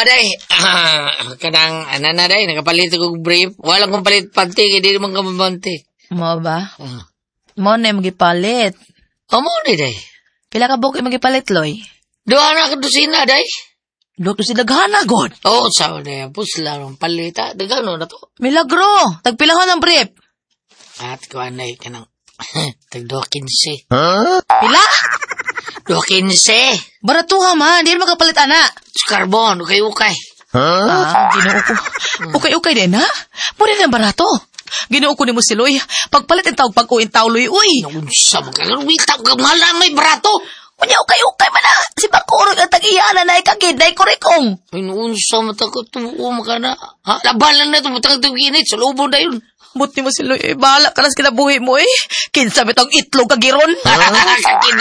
day. Kanang, na day, nakapalit ko brief. Walang kong palit panty, hindi naman kamabanti. Mo ba? Mo na magipalit. Amo ni day. Pila ka buok magipalit, Loy? Doon na ka dosina, day. Doto si daghana, God. Oo, sawa na yan. Pusla ng palita. Dagano na to. Milagro! Tagpilahan ng brief. At kuha na kanang, tag 2.15. Pila? 2.15. Baratuha man, di na makapalit, ana. Carbon, ukay-ukay. Ginoo ko. Okay din, ha? Muna na barato. Ginoo ko ni mo si Loy. Pagpalit ang tawag pag-uwin tao, Loy, uy. Naunsa mo ka. Wita ka, mahal na may barato. Unya, okay man na. Si Bakurog ang tag-iyana na ikagid na ikurikong. Ay, naunsa mo takot. Tumuo ka na. Ha? Labalan na ito. Matang ginit. Sa lubon na yun. Buti mo si Loy. Bahala ka na sa kinabuhi mo, eh. Kinsa bitong itlog kagiron.